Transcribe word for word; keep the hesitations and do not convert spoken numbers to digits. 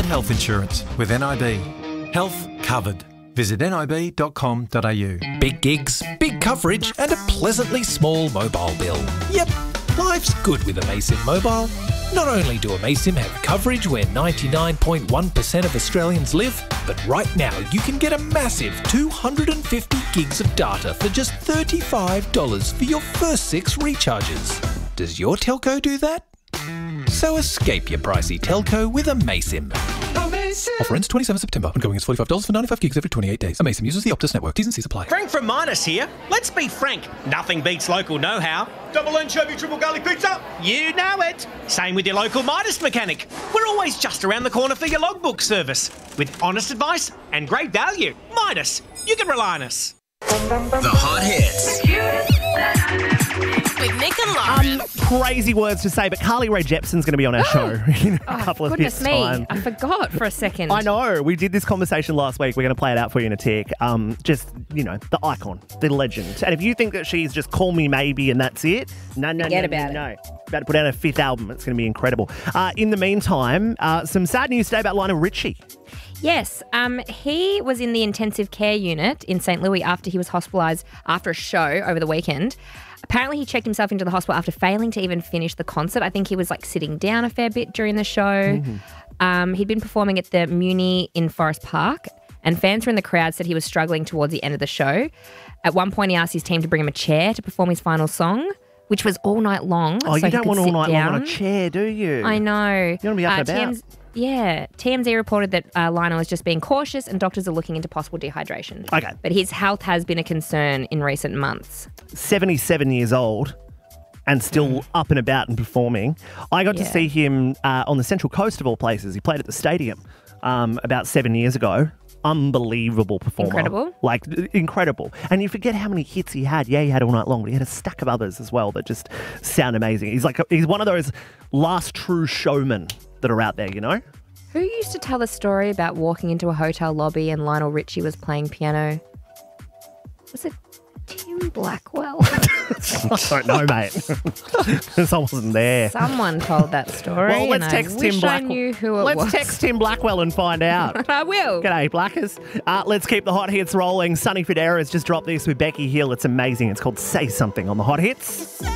health insurance with N I B. Health covered. Visit nib dot com dot a u. Big gigs, big coverage and a pleasantly small mobile bill. Yep, life's good with Amaysim Mobile. Not only do Amaysim have coverage where ninety-nine point one percent of Australians live, but right now you can get a massive two hundred fifty gigs of data for just thirty-five dollars for your first six recharges. Does your telco do that? So escape your pricey telco with Amaysim. Offer ends twenty-seventh of September. Ongoing is forty-five dollars for ninety-five gigs every twenty-eight days. Amaysim uses the Optus network. T's and C's apply. Frank from Midas here. Let's be frank. Nothing beats local know-how. Double anchovy, triple garlic pizza. You know it. Same with your local Midas mechanic. We're always just around the corner for your logbook service. With honest advice and great value. Midas. You can rely on us. The Hot Hits. With Nick and Lauren. Um, crazy words to say, but Carly Rae Jepsen's going to be on our show in a Oh, couple of goodness minutes' me. time. I forgot for a second. I know. We did this conversation last week. We're going to play it out for you in a tick. Um, just, you know, the icon, the legend. And if you think that she's just Call Me Maybe and that's it, no, no, Forget no, about no, no. About to put out her fifth album. It's going to be incredible. Uh, in the meantime, uh, some sad news today about Lionel Richie. Yes, um, he was in the intensive care unit in Saint Louis after he was hospitalised after a show over the weekend. Apparently, he checked himself into the hospital after failing to even finish the concert. I think he was like sitting down a fair bit during the show. Mm-hmm. Um, he'd been performing at the Muni in Forest Park, and fans were in the crowd said he was struggling towards the end of the show. At one point, he asked his team to bring him a chair to perform his final song, which was all night long. Oh, so you don't want all night down. long on a chair, do you? I know. You want to be up Uh, and about. T M Z Yeah, T M Z reported that uh, Lionel is just being cautious and doctors are looking into possible dehydration. Okay. But his health has been a concern in recent months. seventy-seven years old and still up and about and performing. I got Yeah. to see him uh, on the Central Coast of all places. He played at the stadium um, about seven years ago. Unbelievable performer. Incredible. Like, incredible. And you forget how many hits he had. Yeah, he had All Night Long, but he had a stack of others as well that just sound amazing. He's like, a, he's one of those last true showmen that are out there, you know? Who used to tell the story about walking into a hotel lobby and Lionel Richie was playing piano? Was it Tim Blackwell? I don't know, mate. Because I wasn't there. Someone told that story. Well, let's and text I Tim wish Blackwell. I knew who it let's was. text Tim Blackwell and find out. I will. G'day, Blackers. Uh, let's keep the hot hits rolling. Sonny Fodera has just dropped this with Becky Hill. It's amazing. It's called Say Something on the Hot Hits.